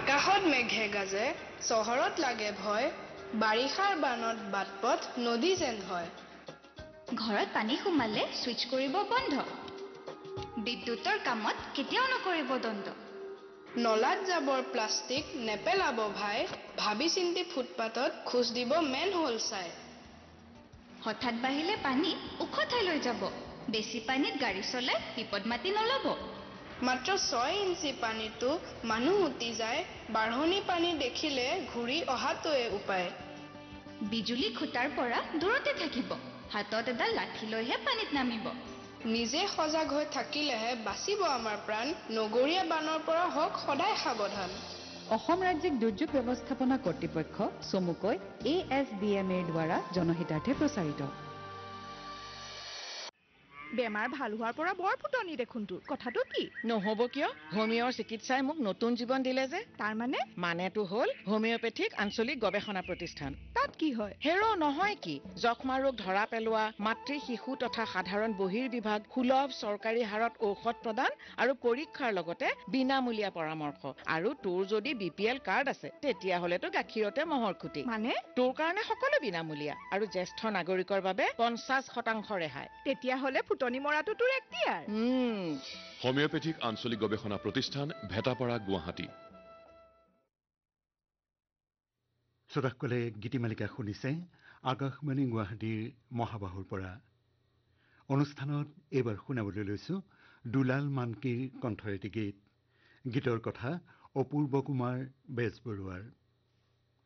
আকাশত মেঘে গাজে চহৰত লাগে ভয় বাৰিষাৰ বানত বাটপথ নদী যেন হয় ঘৰত পানী সোমালে সুইচ কৰিব বন্ধ বিদ্যুতৰ কামত কেতিয়াও নকৰিব দণ্ড নলাত যাবৰ প্লাষ্টিক নেপেলাব ভাই ভাবি চিন্তি ফুটপাতত খোজ দিব মেন হোল চাই হঠাৎ বাঢ়িলে পানী ওখ ঠাইলৈ যাব বেছি পানীত গাড়ী চলাই বিপদ মাতি নলব মাত্ৰ 6 ইঞ্চি পানীতো মানুহ উটি যায় বাঢ়নি পানী দেখিলে ঘূৰি অহাটোৱে উপায় বিজুলী খুঁটাৰ পৰা দূৰতে থাকিব হাতত এডাল লাঠি লৈহে পানীত নামিব নিজে সজাগ হৈ থাকিলেহে বাচিব আমাৰ প্ৰাণ নগৰীয়া বানৰ পৰা হওক সদায় সাৱধান অসম ৰাজ্যিক দুৰ্যোগ ব্যৱস্থাপনা কৰ্তৃপক্ষ চমুকৈ ASDMৰ দ্বাৰা জনহিতাৰ্থে প্ৰচাৰিত বেমাৰ ভাল হোৱাৰ পৰা বৰ ফুটনি দেখোন তোৰ কথাটো কি নহব কিয় হোমিওৰ চিকিৎসাই মোক নতুন জীৱন দিলে যে তাৰ মানেটো হ'ল হোমিওপেথিক আঞ্চলিক গৱেষণা প্ৰতিষ্ঠান তাত কি হয় হেৰো নহয় কি যক্ষ্মা ৰোগ ধৰা পেলোৱা মাতৃ শিশু তথা সাধাৰণ বহিৰ বিভাগ সুলভ চৰকাৰী হাৰত ঔষধ প্ৰদান আৰু পৰীক্ষাৰ লগতে বিনামূলীয়া পৰামৰ্শ আৰু তোৰ যদি BPL কাৰ্ড আছে তেতিয়া হলেতো গাখীৰতে মহৰ খুটি মানে তোৰ কাৰণে সকলো বিনামূলীয়া আৰু জ্যেষ্ঠ নাগৰিকৰ বাবে 50% ৰেহাই তেতিয়া হলে ফুটনি মৰাটো তোৰ এক্টিয়াৰ হোমিওপেথিক আঞ্চলিক গৱেষণা প্ৰতিষ্ঠান ভেটাপাৰা গুৱাহাটী শ্ৰোতাসকলে গীতিমালিকা শুনিছে আকাশবাণী গুৱাহাটীৰ মহাবাহুৰ পৰা অনুষ্ঠানত এইবাৰ শুনাবলৈ লৈছো দুলাল মানকিৰ কণ্ঠেৰে গীত গীতৰ কথা অপূৰ্ব কুমাৰ বেজবৰুৱাৰ